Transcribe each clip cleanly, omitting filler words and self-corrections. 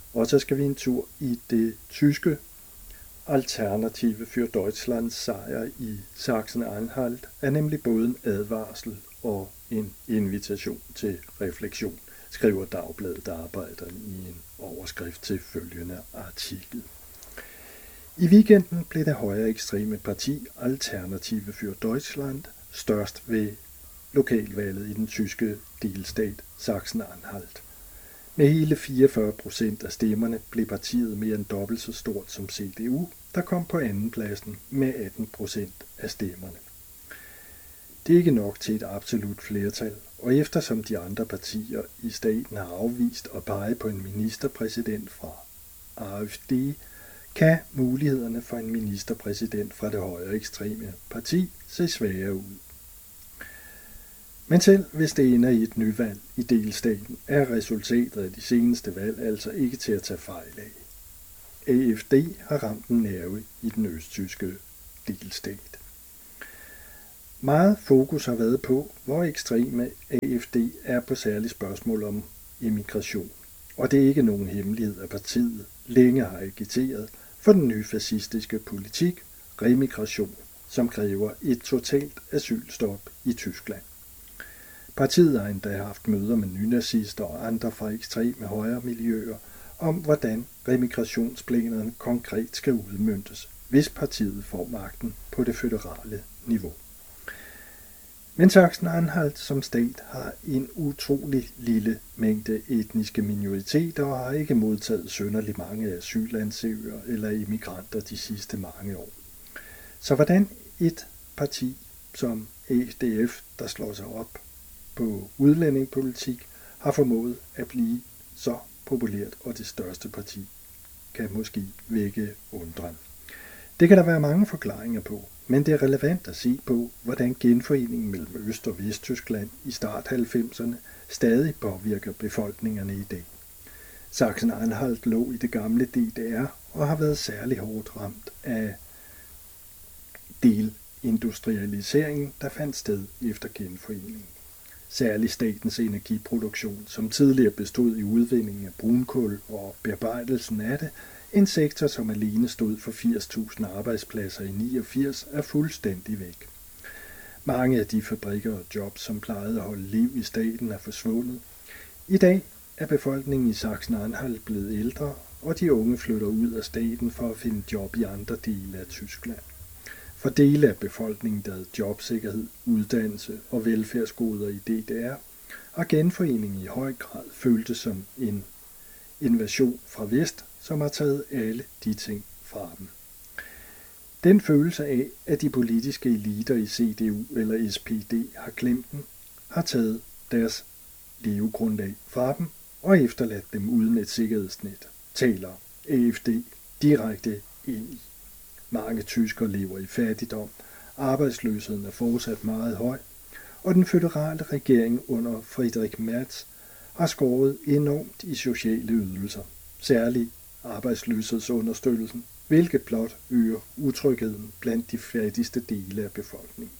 Og så skal vi en tur i det tyske Alternative für Deutschlands sejr i Sachsen-Anhalt er nemlig både en advarsel og en invitation til refleksion, skriver Dagbladet Arbejderen i en overskrift til følgende artikel. I weekenden blev det højre ekstreme parti Alternative für Deutschland størst ved lokalvalget i den tyske delstat Sachsen-Anhalt. Med hele 44% af stemmerne blev partiet mere end dobbelt så stort som CDU, der kom på andenpladsen med 18% af stemmerne. Det er ikke nok til et absolut flertal, og eftersom de andre partier i staten har afvist at pege på en ministerpræsident fra AfD, kan mulighederne for en ministerpræsident fra det højre ekstreme parti se svære ud. Men selv hvis det ender i et nyvalg i delstaten, er resultatet af de seneste valg altså ikke til at tage fejl af. AfD har ramt en nerve i den østtyske delstat. Meget fokus har været på, hvor ekstreme AfD er på særligt spørgsmål om immigration. Og det er ikke nogen hemmelighed, at partiet længe har agiteret for den nye fascistiske politik, remigration, som kræver et totalt asylstop i Tyskland. Partiet har endda haft møder med nynazister og andre fra ekstreme højre miljøer om, hvordan remigrationsplanerne konkret skal udmøntes, hvis partiet får magten på det føderale niveau. Men Sachsen-Anhalt som stat har en utrolig lille mængde etniske minoriteter og har ikke modtaget synderligt mange asylansøgere eller immigranter de sidste mange år. Så hvordan et parti som AfDF, der slår sig op på udlændingepolitik, har formået at blive så populært og det største parti, kan måske vække undren. Det kan der være mange forklaringer på, men det er relevant at se på, hvordan genforeningen mellem Øst- og Vesttyskland i start 90'erne stadig påvirker befolkningerne i dag. Sachsen-Anhalt lå i det gamle DDR og har været særlig hårdt ramt af delindustrialiseringen, der fandt sted efter genforeningen. Særlig statens energiproduktion, som tidligere bestod i udvindingen af brunkul og bearbejdelsen af det, en sektor, som alene stod for 80.000 arbejdspladser i 89, er fuldstændig væk. Mange af de fabrikker og jobs, som plejede at holde liv i staten, er forsvundet. I dag er befolkningen i Sachsen-Anhalt blevet ældre, og de unge flytter ud af staten for at finde job i andre dele af Tyskland. For dele af befolkningen, der havde jobsikkerhed, uddannelse og velfærdsgoder i DDR, har genforeningen i høj grad føltes som en invasion fra vest, som har taget alle de ting fra dem. Den følelse af, at de politiske eliter i CDU eller SPD har glemt dem, har taget deres levegrundlag fra dem og efterladt dem uden et sikkerhedsnet, taler AfD direkte ind i. Mange tyskere lever i fattigdom, arbejdsløsheden er fortsat meget høj, og den føderale regering under Friedrich Merz har skåret enormt i sociale ydelser, særligt arbejdsløshedsunderstøttelsen, hvilket blot øger utrygheden blandt de fattigste dele af befolkningen.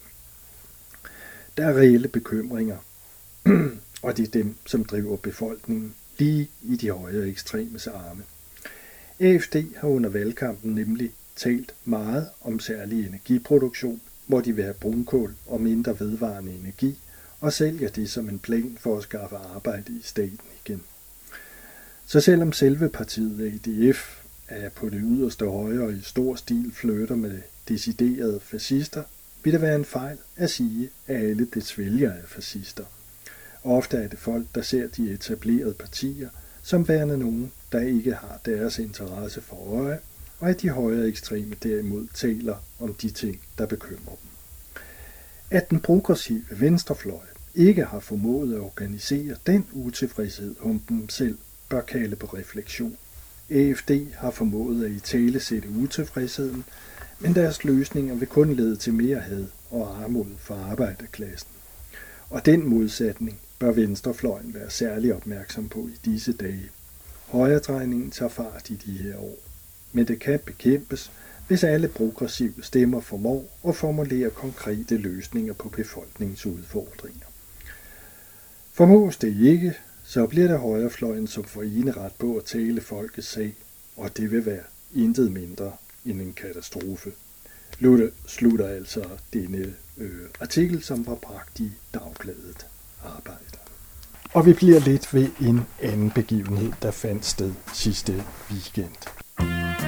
Der er reelle bekymringer, og det er dem, som driver befolkningen lige i de højere ekstremes arme. AfD har under valgkampen nemlig talt meget om særlig energiproduktion, hvor de vil have brunkul og mindre vedvarende energi, og sælger det som en plan for at skaffe arbejde i staten igen. Så selvom selve partiet ADF er på det yderste højre og i stor stil flirter med deciderede fascister, vil det være en fejl at sige, at alle dets vælgere er fascister. Ofte er det folk, der ser de etablerede partier, som værende nogen, der ikke har deres interesse for øje, og at de højere ekstreme derimod taler om de ting, der bekymrer dem. At den progressive venstrefløj ikke har formået at organisere den utilfredshed, hun dem selv bør kalde på refleksion. AfD har formået at italesætte utilfredsheden, men deres løsninger vil kun lede til mere had og armod for arbejderklassen. Og den modsætning bør venstrefløjen være særlig opmærksom på i disse dage. Højredrejningen tager fart i de her år, men det kan bekæmpes, hvis alle progressive stemmer formår at formulere konkrete løsninger på befolkningens udfordringer. Formås det ikke, så bliver det højrefløjen, som får eneret på at tale folkets sag, og det vil være intet mindre end en katastrofe. Slutter altså denne artikel, som var bragt i Dagbladet Arbejder. Og vi bliver lidt ved en anden begivenhed, der fandt sted sidste weekend.